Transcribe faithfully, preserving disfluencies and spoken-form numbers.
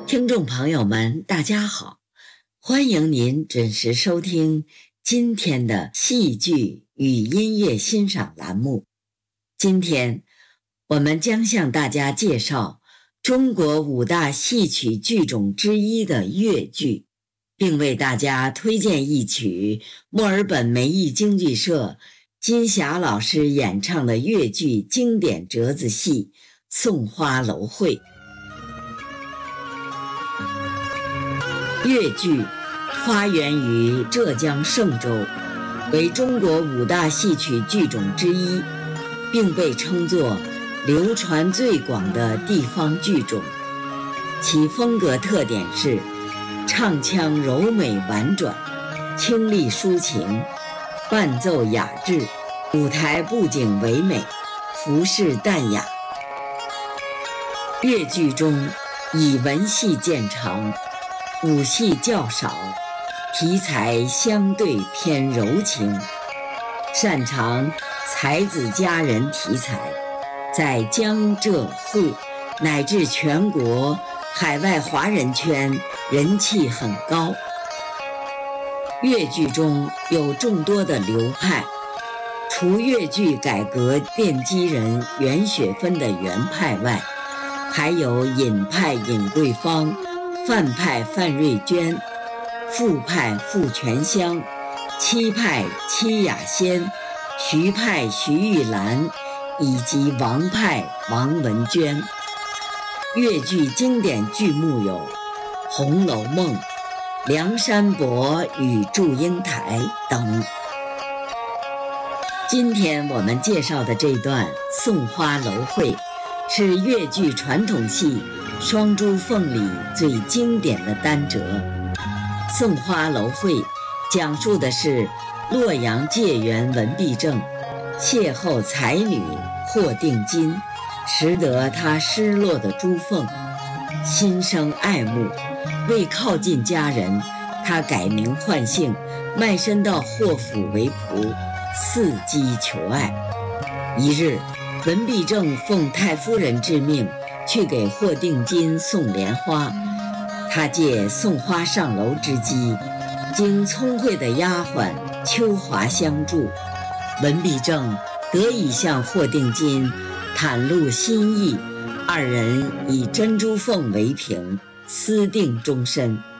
听众朋友们，大家好，欢迎您准时收听今天的戏剧与音乐欣赏栏目。今天我们将向大家介绍中国五大戏曲剧种之一的越剧，并为大家推荐一曲墨尔本梅艺京剧社金霞老师演唱的越剧经典折子戏《送花楼会》。越剧发源于浙江嵊州，为中国五大戏曲剧种之一，并被称作流传最广的地方剧种。其风格特点是唱腔柔美婉转，清丽抒情，伴奏雅致，舞台布景唯美，服饰淡雅。越剧中以文戏见长，武戏较少，题材相对偏柔情，擅长才子佳人题材，在江浙沪乃至全国海外华人圈人气很高。越剧中有众多的流派，除越剧改革奠基人袁雪芬的原派外，还有尹派尹桂芳、范派范瑞娟、傅派傅全香、戚派戚雅仙、徐派徐玉兰以及王派王文娟。越剧经典剧目有《红楼梦》、《梁山伯与祝英台》等。今天我们介绍的这段《送花楼会》是越剧传统戏双珠凤里最经典的单折。送花楼会讲述的是洛阳解元文必正邂逅才女霍定金，拾得她失落的珠凤，心生爱慕，为靠近家人，他改名换姓，卖身到霍府为仆，伺机求爱。一日，文必正奉太夫人之命去给霍定金送莲花，他借送花上楼之机，经聪慧的丫鬟秋华相助，文必正得以向霍定金袒露心意，二人以珍珠凤为凭，私定终身。